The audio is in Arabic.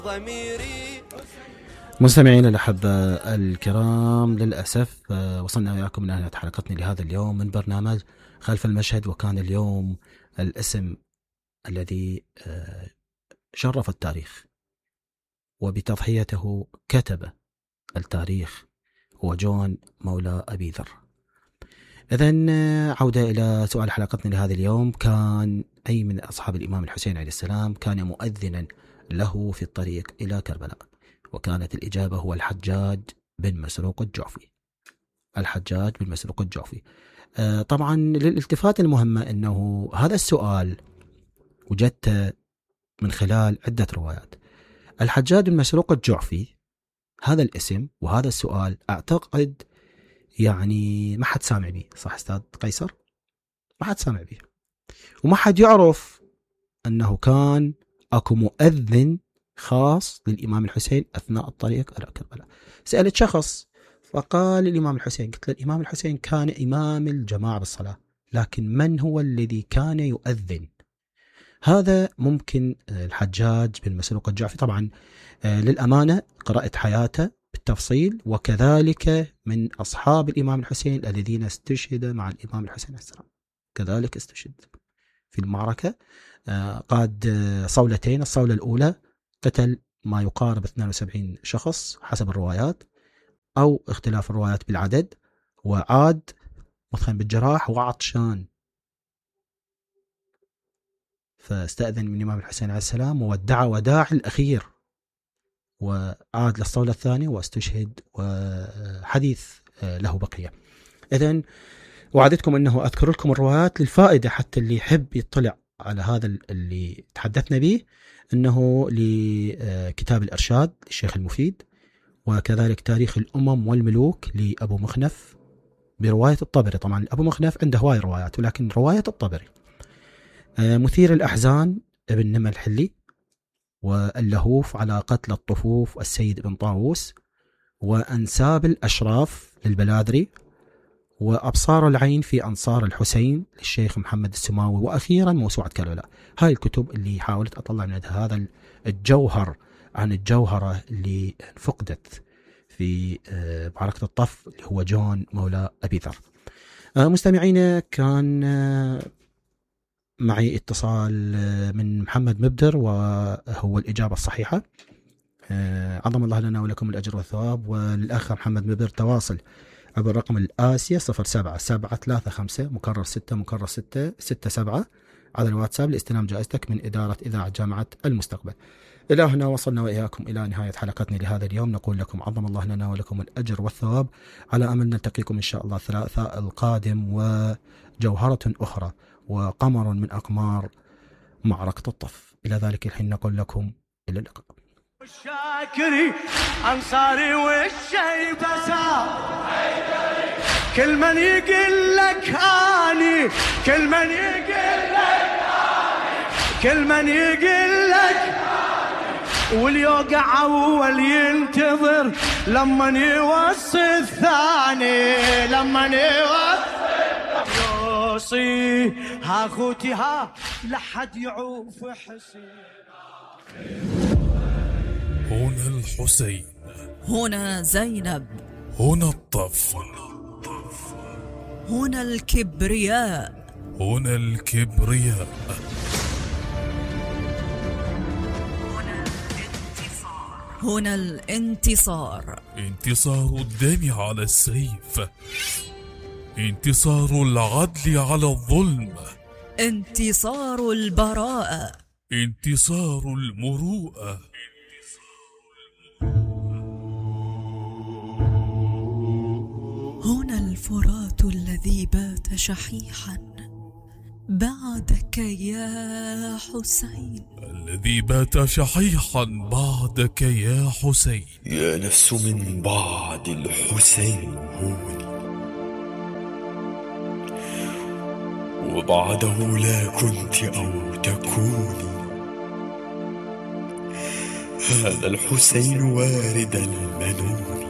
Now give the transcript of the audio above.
مستمعين الأحبة الكرام، للأسف وصلنا وياكم لنهاية حلقتنا لهذا اليوم من برنامج خلف المشهد. وكان اليوم الاسم الذي شرف التاريخ وبتضحيته كتب التاريخ هو جون مولى أبي ذر. إذن عودة إلى سؤال حلقتنا لهذا اليوم، كان أي من أصحاب الإمام الحسين عليه السلام كان مؤذنا له في الطريق إلى كربلاء؟ وكانت الإجابة هو الحجاج بن مسروق الجعفي. الحجاج بن مسروق الجعفي. طبعا للالتفات المهمة أنه هذا السؤال وجدت من خلال عدة روايات. الحجاج بن مسروق الجعفي هذا الاسم وهذا السؤال أعتقد يعني ما حد سامع به، صح أستاذ قيصر؟ ما حد سامع به، وما حد يعرف أنه كان أكو مؤذن خاص للإمام الحسين أثناء الطريق إلى كربلاء. سألت شخص فقال الإمام الحسين، قلت له الإمام الحسين كان إمام الجماعة بالصلاة، لكن من هو الذي كان يؤذن؟ هذا ممكن الحجاج بن مسروق الجعفي. طبعا للأمانة قرأت حياته بالتفصيل، وكذلك من أصحاب الإمام الحسين الذين استشهد مع الإمام الحسين عليه السلام، كذلك استشهد في المعركة. قاد صولتين، الصولة الأولى قتل ما يقارب 72 شخص حسب الروايات أو اختلاف الروايات بالعدد، وعاد مثخن بالجراح وعطشان، فاستأذن من الإمام الحسين عليه السلام وودع وداع الأخير، وعاد للصولة الثانية واستشهد، وحديث له بقية. إذن وعدتكم أنه أذكر لكم الروايات للفائدة حتى اللي يحب يطلع على هذا اللي تحدثنا به، أنه لكتاب الإرشاد للشيخ المفيد، وكذلك تاريخ الأمم والملوك لأبو مخنف برواية الطبري. طبعا أبو مخنف عنده هواي روايات، ولكن رواية الطبري. مثير الأحزان ابن نمى الحلي، واللهوف على قتل الطفوف السيد بن طاووس، وأنساب الأشراف للبلاذري، وأبصار العين في أنصار الحسين للشيخ محمد السماوي، وأخيرا موسوعة كربلاء. هاي الكتب اللي حاولت أطلع من هذا الجوهر عن الجوهرة اللي فقدت في معركة الطف اللي هو جون مولى أبي ذر. مستمعينا، كان معي اتصال من محمد مبدر وهو الإجابة الصحيحة. عظم الله لنا ولكم الأجر والثواب. والأخ محمد مبدر تواصل عبر رقم الآسيا 07735 مكرر 6 مكرر 6 67 على الواتساب لاستلام جائزتك من إدارة إذاعة جامعة المستقبل. إلى هنا وصلنا وإياكم إلى نهاية حلقتنا لهذا اليوم. نقول لكم عظم الله لنا ولكم الأجر والثواب، على أمل نلتقيكم إن شاء الله الثلاثاء القادم وجوهرة أخرى وقمر من أقمار معركة الطف. إلى ذلك الحين نقول لكم إلى اللقاء. الشاكري أنصاري والشيبة كل من يقول لك هاني، كل من يقول لك هاني، كل من يقول لك هاني، واليوقع أول ينتظر لما يوصي الثاني، لما يوصي يوصي ها خوتي ها لحد يعوف حسين. هنا الحسين، هنا زينب، هنا الطف، هنا الكبرياء، هنا الكبرياء، هنا الانتصار، انتصار الدم على السيف، انتصار العدل على الظلم، انتصار البراءة، انتصار المروءة. هنا الفرات الذي بات شحيحا بعدك يا حسين، الذي بات شحيحا بعدك يا حسين. يا نفس من بعد الحسين هوني، وبعده لا كنت أو تكوني. هذا الحسين وارد المنون،